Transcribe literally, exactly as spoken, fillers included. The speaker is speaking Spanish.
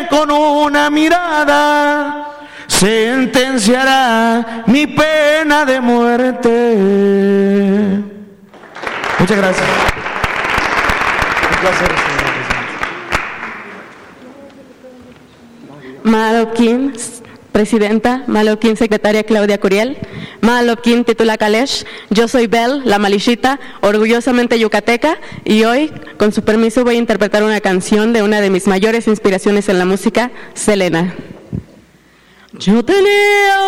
con una mirada sentenciará mi pena de muerte. Muchas gracias. Un placer, señora presidenta. Mahalopkin, presidenta, Mahalopkin, secretaria Claudia Curiel, Mahalopkin, titula Kalesh, yo soy Bel, la Malishita, orgullosamente yucateca, y hoy, con su permiso, voy a interpretar una canción de una de mis mayores inspiraciones en la música, Selena. Yo tenía